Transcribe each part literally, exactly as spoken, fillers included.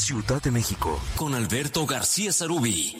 Ciudad de México, con Alberto García Sarubí.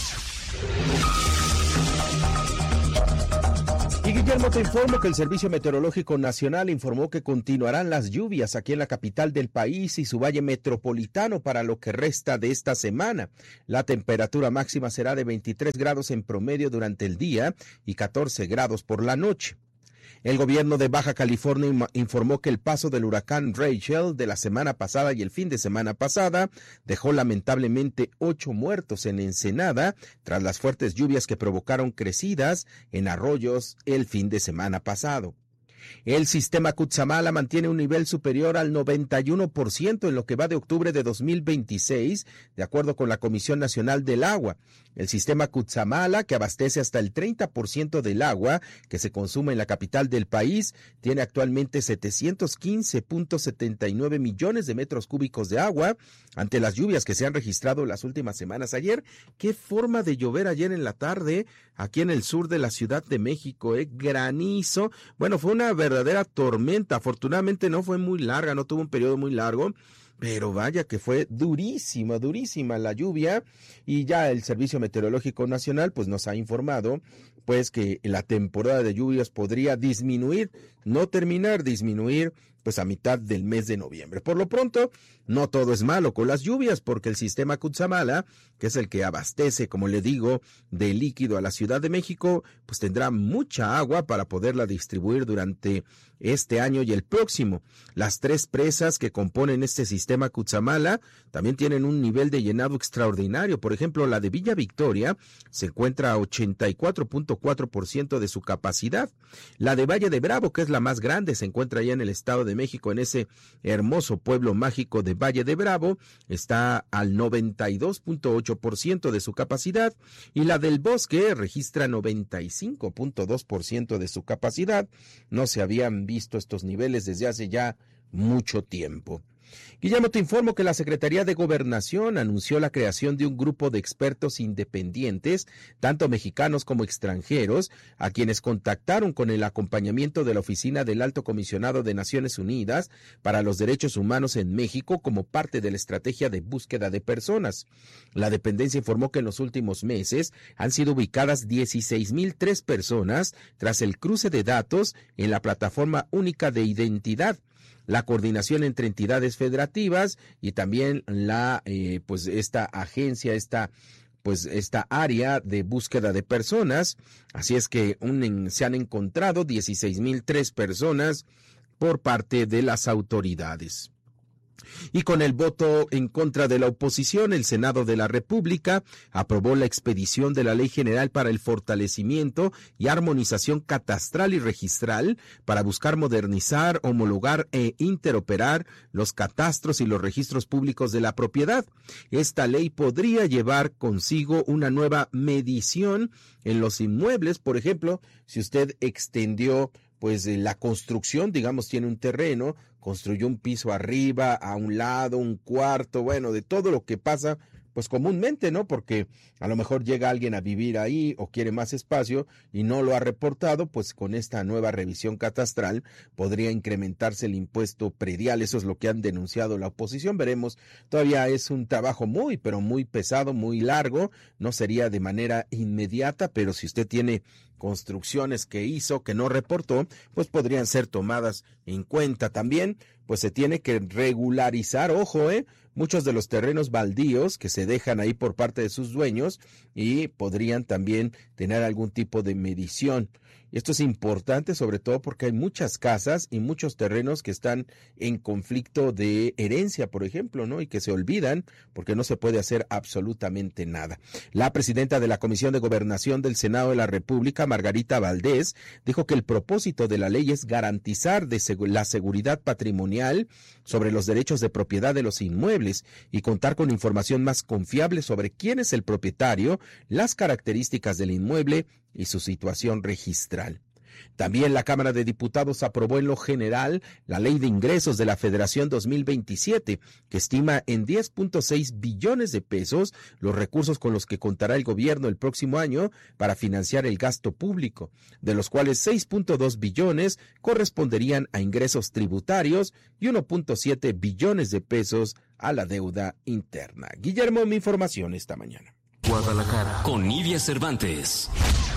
Y Guillermo, te informo que el Servicio Meteorológico Nacional informó que continuarán las lluvias aquí en la capital del país y su valle metropolitano para lo que resta de esta semana. La temperatura máxima será de veintitrés grados en promedio durante el día y catorce grados por la noche. El gobierno de Baja California informó que el paso del huracán Rachel de la semana pasada y el fin de semana pasada dejó lamentablemente ocho muertos en Ensenada tras las fuertes lluvias que provocaron crecidas en arroyos el fin de semana pasado. El sistema Cutzamala mantiene un nivel superior al noventa y uno por ciento en lo que va de octubre de dos mil veintiséis, de acuerdo con la Comisión Nacional del Agua. El sistema Cutzamala, que abastece hasta el treinta por ciento del agua que se consume en la capital del país, tiene actualmente setecientos quince punto setenta y nueve millones de metros cúbicos de agua ante las lluvias que se han registrado las últimas semanas. Ayer, qué forma de llover ayer en la tarde aquí en el sur de la Ciudad de México, ¿eh? Granizo. Bueno, fue una verdadera tormenta. Afortunadamente no fue muy larga, no tuvo un periodo muy largo, pero vaya que fue durísima, durísima la lluvia, y ya el Servicio Meteorológico Nacional pues nos ha informado pues que la temporada de lluvias podría disminuir, no terminar, disminuir pues a mitad del mes de noviembre. Por lo pronto, no todo es malo con las lluvias, porque el sistema Cutzamala, que es el que abastece, como le digo, de líquido a la Ciudad de México, pues tendrá mucha agua para poderla distribuir durante este año y el próximo. Las tres presas que componen este sistema Cutzamala también tienen un nivel de llenado extraordinario. Por ejemplo, la de Villa Victoria se encuentra a ochenta y cuatro punto cuatro por ciento de su capacidad. La de Valle de Bravo, que es la más grande, se encuentra ya en el Estado de México, en ese hermoso pueblo mágico de Valle de Bravo, está al noventa y dos punto ocho por ciento de su capacidad, y la del Bosque registra noventa y cinco punto dos por ciento de su capacidad. No se habían visto estos niveles desde hace ya mucho tiempo. Guillermo, te informo que la Secretaría de Gobernación anunció la creación de un grupo de expertos independientes, tanto mexicanos como extranjeros, a quienes contactaron con el acompañamiento de la Oficina del Alto Comisionado de Naciones Unidas para los Derechos Humanos en México como parte de la estrategia de búsqueda de personas. La dependencia informó que en los últimos meses han sido ubicadas dieciséis mil tres personas tras el cruce de datos en la Plataforma Única de Identidad, la coordinación entre entidades federativas y también la eh, pues esta agencia, esta pues esta área de búsqueda de personas. Así es que un, se han encontrado dieciséis mil tres personas por parte de las autoridades. Y con el voto en contra de la oposición, el Senado de la República aprobó la expedición de la Ley General para el fortalecimiento y armonización catastral y registral para buscar modernizar, homologar e interoperar los catastros y los registros públicos de la propiedad. Esta ley podría llevar consigo una nueva medición en los inmuebles. Por ejemplo, si usted extendió pues la construcción, digamos, tiene un terreno, construyó un piso arriba, a un lado, un cuarto, bueno, de todo lo que pasa, pues comúnmente, ¿no? Porque a lo mejor llega alguien a vivir ahí o quiere más espacio y no lo ha reportado, pues con esta nueva revisión catastral podría incrementarse el impuesto predial. Eso es lo que han denunciado la oposición. Veremos, todavía es un trabajo muy, pero muy pesado, muy largo, no sería de manera inmediata, pero si usted tiene construcciones que hizo, que no reportó, pues podrían ser tomadas en cuenta. También, pues se tiene que regularizar, ojo, eh, muchos de los terrenos baldíos que se dejan ahí por parte de sus dueños y podrían también tener algún tipo de medición. Esto es importante, sobre todo porque hay muchas casas y muchos terrenos que están en conflicto de herencia, por ejemplo, ¿no? Y que se olvidan porque no se puede hacer absolutamente nada. La presidenta de la Comisión de Gobernación del Senado de la República, Margarita Valdés, dijo que el propósito de la ley es garantizar de seg- la seguridad patrimonial sobre los derechos de propiedad de los inmuebles y contar con información más confiable sobre quién es el propietario, las características del inmueble y su situación registral. También la Cámara de Diputados aprobó en lo general la Ley de Ingresos de la Federación dos mil veintisiete, que estima en diez punto seis billones de pesos los recursos con los que contará el gobierno el próximo año para financiar el gasto público, de los cuales seis punto dos billones corresponderían a ingresos tributarios y uno punto siete billones de pesos a la deuda interna. Guillermo, mi información esta mañana. Guadalajara, con Nidia Cervantes.